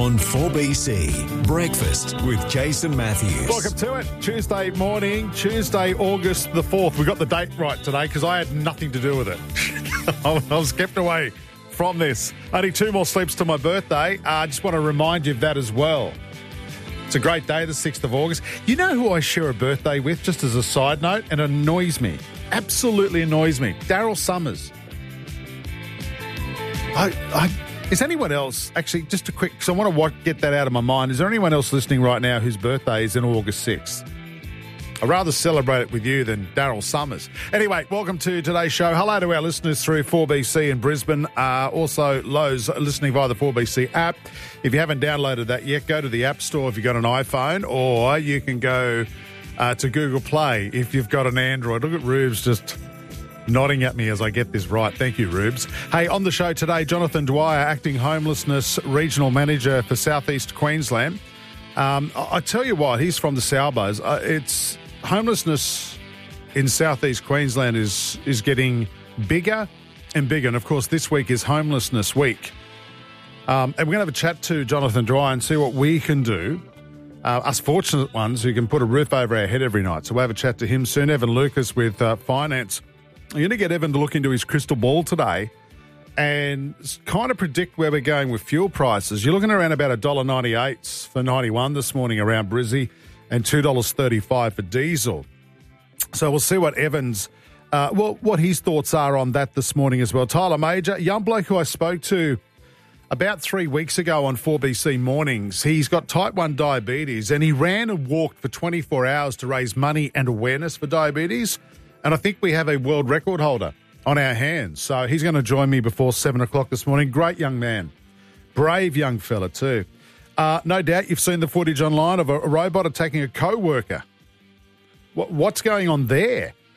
on 4BC. Breakfast with Jason Matthews. Welcome to it. Tuesday morning, Tuesday, August the 4th. We got the date right today because I had nothing to do with it. I was kept away from this. Only 2 more sleeps to my birthday. I just want to remind you of that as well. It's a great day, the 6th of August. You know who I share a birthday with, just as a side note, and it annoys me. Absolutely annoys me. Daryl Summers. Is anyone else, actually, just a quick, because I want to get that out of my mind, is there anyone else listening right now whose birthday is in August 6th? I'd rather celebrate it with you than Daryl Summers. Anyway, welcome to today's show. Hello to our listeners through 4BC in Brisbane. Also, Lowe's listening via the 4BC app. If you haven't downloaded that yet, go to the App Store if you've got an iPhone, or you can go to Google Play if you've got an Android. Look at Rubes just nodding at me as I get this right. Thank you, Rubes. Hey, on the show today, Jonathan Dwyer, Acting Homelessness Regional Manager for South East Queensland. I tell you what, he's from the Salbos. It's homelessness in South East Queensland is getting bigger and bigger. And, of course, this week is Homelessness Week. And we're going to have a chat to Jonathan Dwyer and see what we can do, us fortunate ones who can put a roof over our head every night. So we'll have a chat to him soon. Evan Lucas with Finance. I'm going to get Evan to look into his crystal ball today and kind of predict where we're going with fuel prices. You're looking around about $1.98 for 91 this morning around Brizzy and $2.35 for diesel. So we'll see what Evan's, what his thoughts are on that this morning as well. Tyler Major, a young bloke who I spoke to about 3 weeks ago on 4BC Mornings. He's got type 1 diabetes and he ran and walked for 24 hours to raise money and awareness for diabetes. And I think we have a world record holder on our hands. So he's going to join me before 7 o'clock this morning. Great young man. Brave young fella too. No doubt you've seen the footage online of a robot attacking a co-worker. What's going on there?